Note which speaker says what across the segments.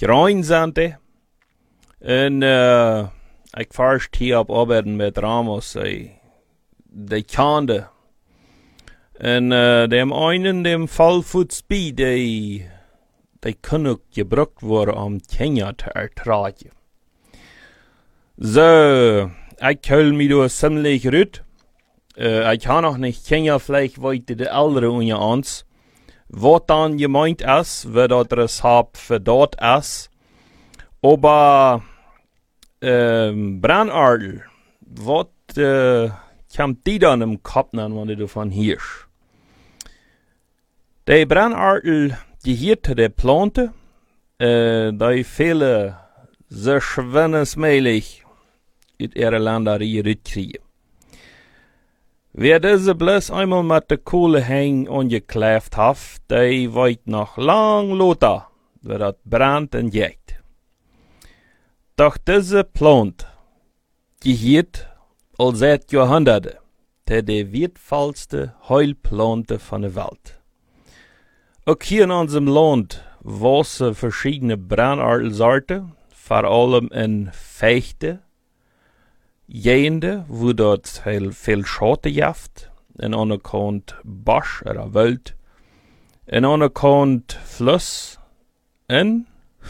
Speaker 1: groen zijn die. En ik verst hier op arbeiden met Ramos, die kande. En dem einen, dem Fallvoetspi, die kunnen ook gebruikt worden om Kenia te ertragen. Zo, ik hul me door ziemlich goed. Ik ga nog niet Kenia vielleicht weiter de andere unter ons. Wat dan gemeint is, wat dat Recipe für dort ist. Aber Brandardel, wat kommt die dann im Kopf an, wenn du davon hörst? Die Brandardel gehört der Plante, die viele sehr schwinnesmäßig in ihre Länderie rüberkriegen. Wer diese bloß einmal mit der Kohle hängen ungekläft hat, der weiß noch lang loter, wer das brennt und jagt. Doch diese Plant gehört al seit Jahrhunderten zu der wertvollste Heilplante von der Welt. Auch hier in unserem Land wachsen verschiedene Brandartelsorten, vor allem in Feuchte, Gegenden, wo dort viel Schatten jaft, in einer Kant Busch oder Wald, in einer Kant Fluss, in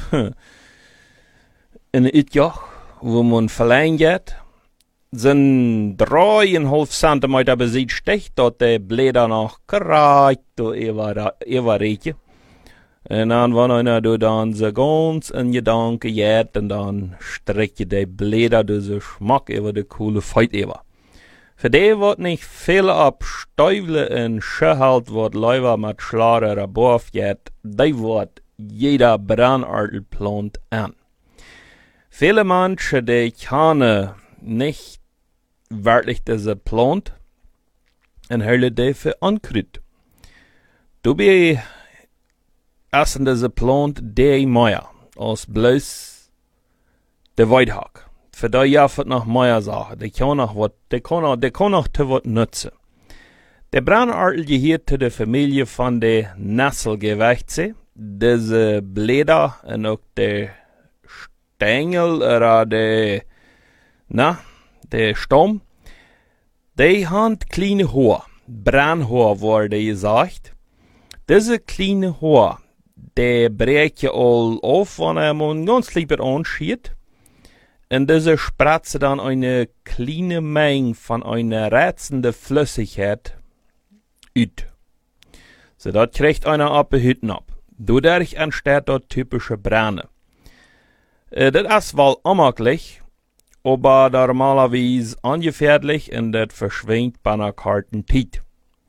Speaker 1: Itjach, wo man verleihen geht, sind 3,5 Zentimeter besieht sticht, dort die Blätter noch gereicht, überreichen. Und dann, wenn einer dann so ganz in Gedanken geht, und dann streckt die Blätter diese Schmack über die coole Feit über. Für die wird nicht viel ab Stäuble und Schehalt, wird Läufer mit Schlare oder Borf geht, die wird jeder Brandartelplant an. Viele Menschen, die kennen nicht wirklich diese Plant und halten die für Unkraut. Du bist essen diese Plant die Meier, als bloß der Weidhack. Für die jaffet noch Meier Sachen, die kann noch zu was nutzen. Der Brandartel gehört zu der Familie von der Nesselgewächse. Diese Blätter und auch der Stängel oder der Stamm, die haben kleine Haar, Brandhaar wurde gesagt. Diese kleine Haar, die bricht ja all auf, wenn man ganz lieber anschiet. Und diese spratzt dann eine kleine Menge von einer reizenden Flüssigkeit ut. So, das kriegt einer ab Hütten ab. Dadurch entsteht dort typische Brände. Das ist wohl unmöglich, aber normalerweise ungefährlich und das verschwindet bei einer karten Zeit.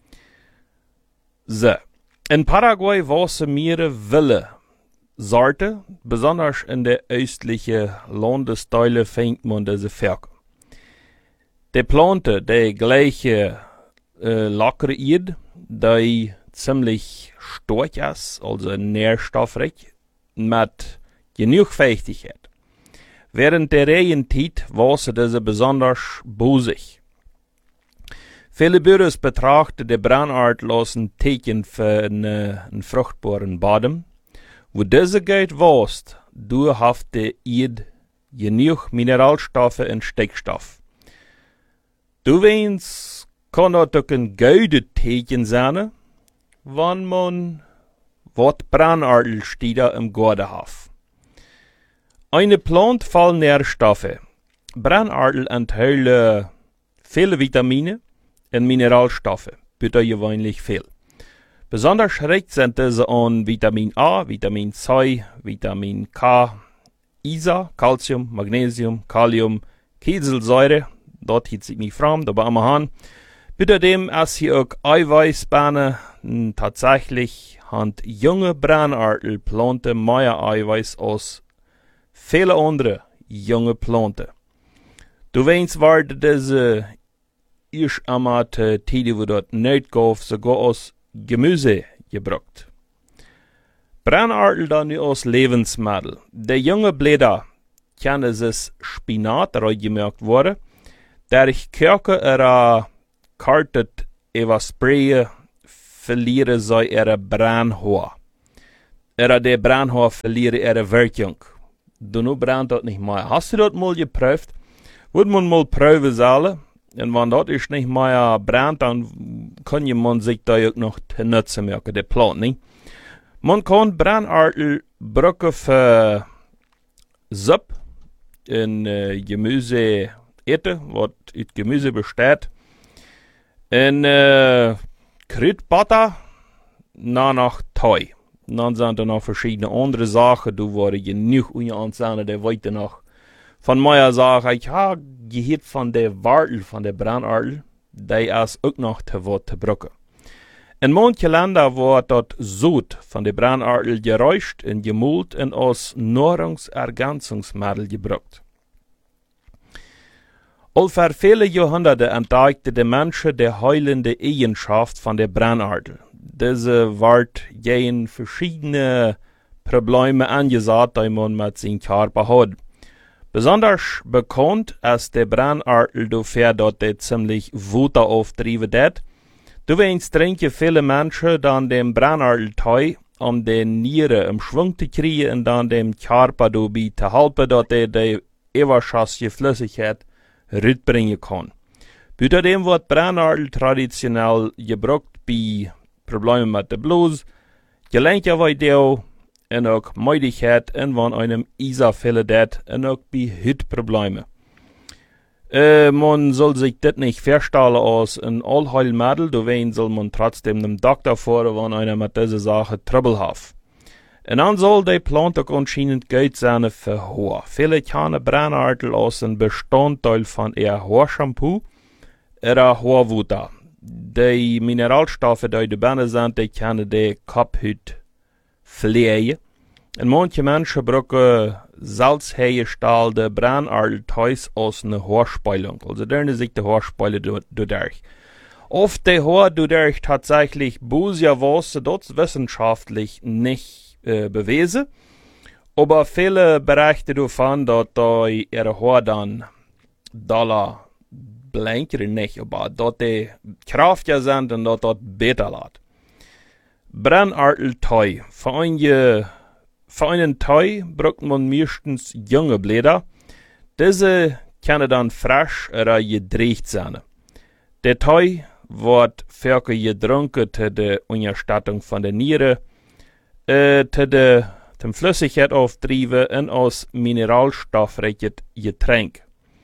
Speaker 1: So, in Paraguay wachsen mehrere wilde Sorten, besonders in der östlichen Landesteile findet man diese Ferkel. Die Plante, die gleiche lockere Erde, die ziemlich stark ist, also nährstoffreich, mit genug Feuchtigkeit. Während der Regenzeit wachsen diese besonders bosig. Viele Bürger betrachten die Brandart als ein Tecken für einen fruchtbaren Boden. Wo diese geht wächst, du hast die Erde genug Mineralstoffe und Stickstoff. Du weinst, kann das auch ein gutes Tecken sein, wenn man wat Brandartelstieder im Garten hat. Eine Plant voll Nährstoffe. Brandartel enthält viele Vitamine und Mineralstoffe, bitte gewöhnlich viel. Besonders reich sind diese an Vitamin A, Vitamin C, Vitamin K, Isa, Calcium, Magnesium, Kalium, Kieselsäure, dort hielt sich nicht fram, da am Han. Bitte dem ist hier auch Eiweißbahne, tatsächlich haben junge Brandartelplanten mehr Eiweiß als viele andere junge Planten. Du weißt, war diese erst einmal die Zeit, wo dort nicht gab, sogar aus Gemüse gebraucht. Brandartel dann als Lebensmittel. Der junge Blätter kann es Spinat gemerkt worden, der ich Kirche kartet eva Spray verlieren sei ihre Brandhaar. der Brandhof verlieren ihre Wirkung. Du nu brandt dat nicht mehr. Hast du das mal geprüft? Würde man mal prüfen sollen? Und wenn das ist nicht mehr brandt, dann kann man sich da auch noch nutzen merken, der Plan, nicht? Man kann Brandartel brücken für Suppe in Gemüse eten, was aus Gemüse besteht. In Kruidbutter, nach Teu. Dann sind da noch verschiedene andere Sachen, du wurde genug unanzahlen, der weiter noch. Von meiner Sache, ich habe gehört von der Wartel, von der Brandartel, die ist auch noch zu Wort zu brücken. In manchen Ländern wird dort Sud von der Brandartel geräuscht und gemult und als Nahrungsergänzungsmittel gebraucht. Over viele Jahrhunderte entdeckte die Menschen die heilende Eigenschaft von der Brandartel. Diese wird gegen verschiedene Probleme angesagt, die man mit seinem Körper hat. Besonders bekannt ist der Brandartel dafür, dass der ziemlich Wut auftrieben wird. Du willst trinken viele Menschen dann dem Brandarteltee, um den Nieren im Schwung zu kriegen und dann dem Körper dabei zu helfen, dass er die überschüssige Flüssigkeit rüberbringen kann. Außerdem wird Brandartel traditionell gebraucht bei Problemen mit der Blues, Gelenkverderbung und auch Müdigkeit und wenn einem Isa fehlt und auch bei Hautproblemen. Man soll sich das nicht vorstellen als ein Allheilmittel, deswegen soll man trotzdem dem Doktor fahren, wenn einer mit dieser Sache Trouble hat. Und dann soll die Pflanze auch anscheinend gut sein für Haar. Viele kennen Brandartel als ein Bestandteil von ihr Haarshampoo oder Haarwutter. Die Mineralstoffe, die dabei sind, die können die Kopfhaut pflegen. Und manche Menschen brauchen salzhergestellte Brandarteltees als eine Haarspülung. Also da sich die Haarspüle durch. Oft die Haar durch tatsächlich böse Wasser, das wissenschaftlich nicht bewiesen. Aber viele berichten davon, dass ihre Haar dann Dollar blinker nicht, aber dass die kraftiger sind und dass das besser lässt. Brandarteltee. Für einen Tee braucht man meistens junge Blätter. Diese können dann frisch oder gedreht sein. Der Tee wird für getrunken zur der Unterstattung von der Niere, zum Flüssigkeit auftrieben und als mineralstoffreiches Getränk.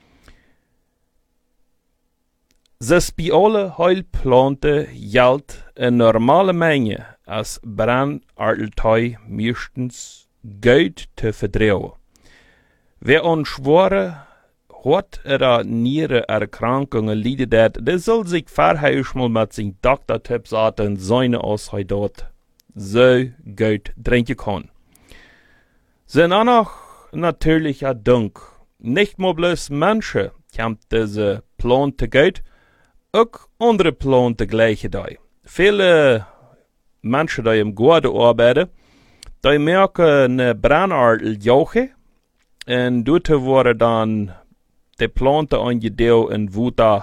Speaker 1: Das bei allen Heilpflanzen gilt eine normale Menge als Brandarteltee meistens gut zu vertrauen. Wer an schwere Haut- oder Nierenerkrankungen leidet, der soll sich vorher mal mit seinem Doktor Tipps und seine als er dort so gut trinken kann. Sind auch noch natürlicher Dank. Nicht nur bloß Menschen kommt diese Pflanze gut, auch andere Pflanzen gleiche da. Viele Menschen, die im Garten arbeiten, die merken eine Brandarteljauche und dort worden dann die Pflanze angedeutet und Wutter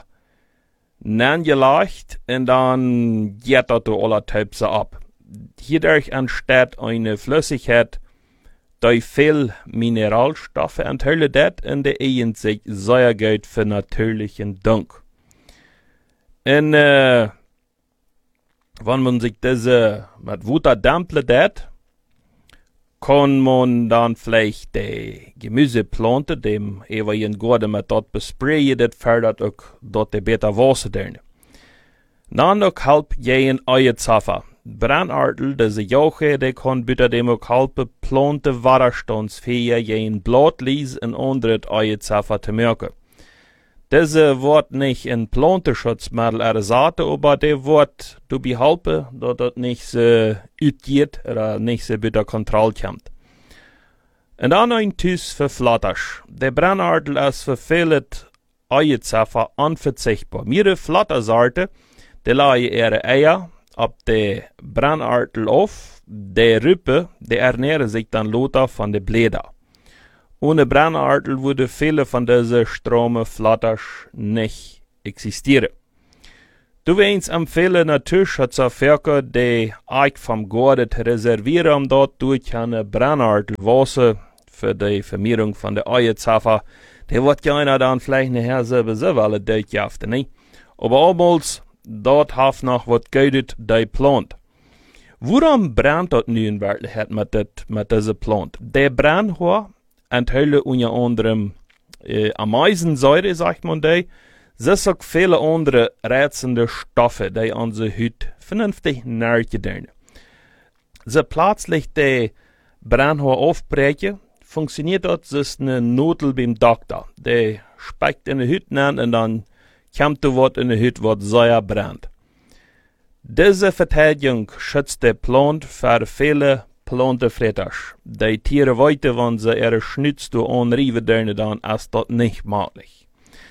Speaker 1: angelegt und dann geht das alle Typen ab. Hierdurch entsteht eine Flüssigkeit, die viel Mineralstoffe enthält und die eignet sich sehr gut für natürlichen Dunk. Und wenn man sich diese mit Wutter dämpft, kann man dann vielleicht die Gemüsepflanze, dem ewigen Garten mit dort besprayen, das fördert auch dort die besser Wasser drin. Dann auch halb gehen Eierzaffer. Brandartel, diese Jauche, die kann bitte dem auch halbe Pflanze widerstandsfähig gehen Blattlies und andere Eierzaffer zu merken. Diese wird nicht in Pflanzenschutzmittel ersetzt, aber die wird dabei helfen, dass das nicht so utgeht oder nicht so bitte Kontrolle kommt. Und dann ein Tüß für Flatters. Der Brandartel ist für viele Eierzaffer unverzichtbar. Jede Flattersorte, die legen ihre Eier ab der Brandartel auf. Die Rippe, die ernähren sich dann lauter von den Blättern. Ohne Brandartel würde viele von diesen Stromflatters nicht existieren. Du wens empfehlen natürlich het Verker de Eik vom Gorde te reservieren, om dort durch eine Brennartel Wasser für die Vermehrung von der Eierzaffer. Der wird ja einer dann vielleicht nachher selber alle durchjaften, ne? Aber oftmals, dort haft noch wat geudet, die plant. Woran brennt dat nu in Wirklichkeit mit dieser Plant? Der Brennrohr enthält unter anderem Ameisensäure, sagt man die. Das sind auch viele andere reizende Stoffe, die unsere Haut vernünftig nachgedehnen. So plötzlich die Brennrohr aufbrechen, funktioniert das als eine Notel beim Doktor. Der speckt in die Haut an und dann kommt da was in die Haut, was sehr brennt. Diese Verteidigung schützt die Plant vor viele Plantefretters. Die Tiere weiter, wenn sie ihre Schnitzel anriven dürfen, dann ist das nicht möglich.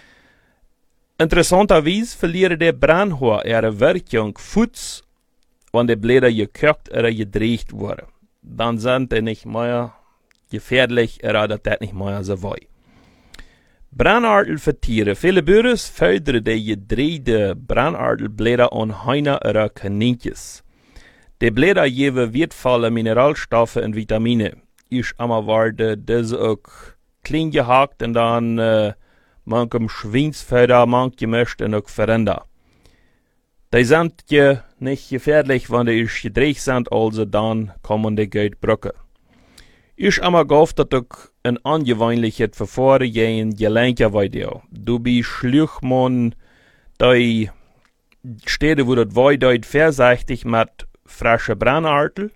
Speaker 1: Interessanterweise verlieren die Brennrohr ihre Wirkung Fuß, wenn die Blätter gekocht oder gedreht wurden. Dann sind die nicht mehr gefährlich oder das nicht mehr so weit. Brennartel für Tiere. Viele Bürger fördern die gedrehte Brennartelblätter an Heine oder Kaninkjes. Die Blätter geben wertvolle Mineralstoffe und Vitamine. Ich einmal werde diese auch klein gehackt und dann manchem Schweinsfeder, manche möchten auch verändern. Die sind nicht gefährlich, wenn die gedreht sind, also dann kommen die gut brücken. Ich einmal gehofft, dass ich ein angewöhnliches Verfahren gegen Gelenke-Video. Du bist Schluchmann, die Städte, wo das Weideit vorsichtig mit frischen Brennartel.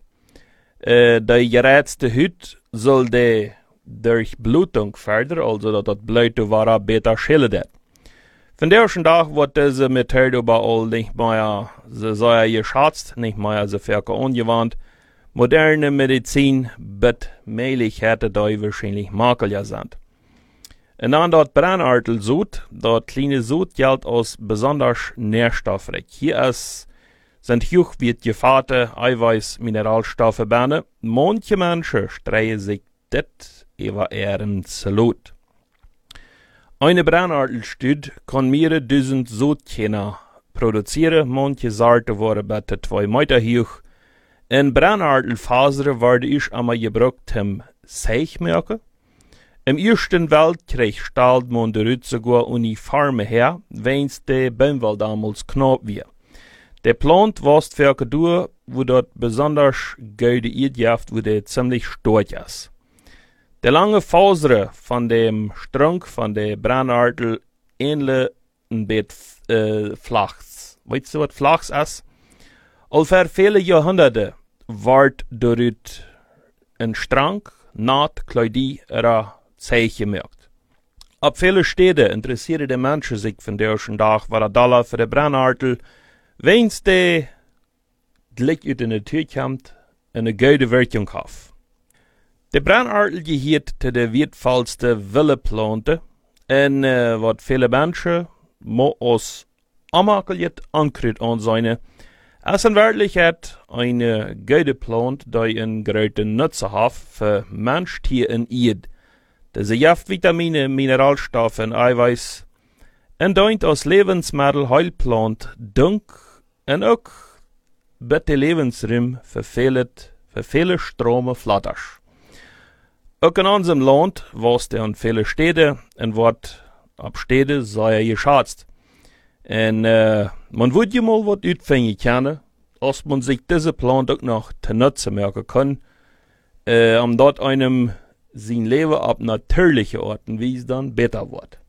Speaker 1: Die gerätzte Haut soll die Durchblutung fördern, also dass das Blut war besser schildert. Von der ersten Tag wird diese Methode überall nicht mehr so sehr geschätzt, nicht mehr so viel angewandt. Moderne Medizin bietet Möglichkeiten, die wahrscheinlich makelhaft sind. Und dann das Brennartelsud, das kleine Sud gilt als besonders nährstoffreich. Hier sind hochwertige Gefährte, Eiweiß, Mineralstoffe drin. Manche Menschen streiten sich das über ihren Salat. Eine Brennartelstüd kann mehrere Dutzend Sudkerne produzieren. Manche Sorten waren bitte 2 Meter hoch. In Brennartelfasern wurde ich einmal gebraucht zum Seichmerken. Im Ersten Weltkrieg stellte man dort sogar Uniformen her, wenn's der Baumwolle damals knapp war. Der Plant war für durch, wo dort besonders gut eingehaft, wo der ziemlich stark ist. Der lange Faser von dem Strunk von der Brennartel ähnlich ein bisschen Flachs. Weißt du, was Flachs ist? Al für viele Jahrhunderte ward dort ein Strang, Naht, Kleidie oder Zeichen gemerkt. Ab viele Städte interessieren die Menschen sich von der ersten Tag, was der Dollar für die Brennartel, wenn's die Glück aus der Natur kommt, eine gute Wirkung hat. Die Brennartel gehört zu der wertvollsten Willeplanten und was viele Menschen als anmakelig Ankrut ansehen. Es ist in Wirklichkeit eine gute Plant, die einen großen Nutzen hat für Mensch, Tier und Erde. Diese gibt Vitamine, Mineralstoffe und Eiweiß und dient als Lebensmittel Heilplant Dunk und auch bitte Lebensraum für viele Strome Flatters. Auch in unserem Land, wo es an viele Städte und wird ab Städte sehr geschätzt. Und man würde ja mal was utfinden können, als man sich diese Plant auch noch zu nutzen merken kann, dort einem sein Leben auf natürliche Art und Weise dann besser wird.